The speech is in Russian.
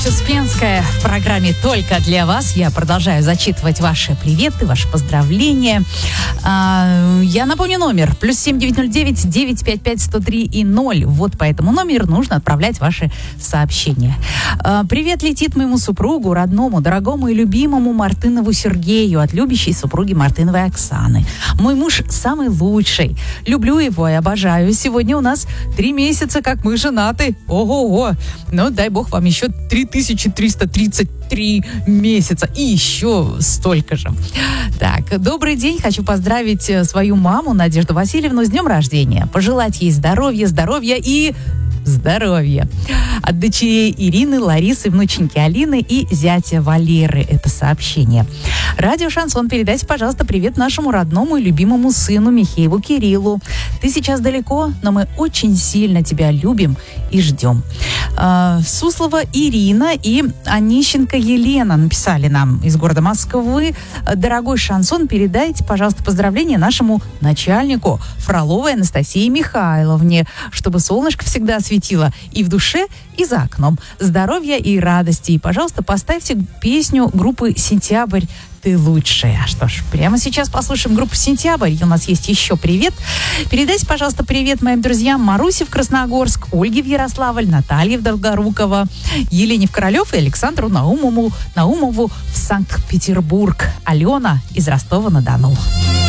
Успенская в программе «Только для вас». Я продолжаю зачитывать ваши приветы, ваши поздравления. Я напомню номер. +7 909 955 103 и 0. Вот по этому номеру нужно отправлять ваши сообщения. Привет летит моему супругу, родному, дорогому и любимому Мартынову Сергею от любящей супруги Мартыновой Оксаны. Мой муж самый лучший. Люблю его и обожаю. Сегодня у нас 3 месяца, как мы женаты. Ого-го. Ну, дай бог вам еще 3333 месяца и еще столько же. Так, добрый день. Хочу поздравить свою маму Надежду Васильевну с днем рождения. Пожелать ей здоровья и здоровья. От дочерей Ирины, Ларисы, внученьки Алины и зятя Валеры. Это сообщение. Радио «Шансон», передайте, пожалуйста, привет нашему родному и любимому сыну Михееву Кириллу. Ты сейчас далеко, но мы очень сильно тебя любим и ждем. Суслова Ирина и Онищенко Елена написали нам из города Москвы. Дорогой «Шансон», передайте, пожалуйста, поздравления нашему начальнику Фроловой Анастасии Михайловне, чтобы солнышко всегда светило и в душе, и за окном. Здоровья и радости. И, пожалуйста, поставьте песню группы «Сентябрь». Ты лучшая. Что ж, прямо сейчас послушаем группу «Сентябрь». И у нас есть еще привет. Передайте, пожалуйста, привет моим друзьям Марусе в Красногорск, Ольге в Ярославль, Наталье в Долгорукова, Елене в Королев и Александру Наумову в Санкт-Петербург. Алена из Ростова-на-Дону.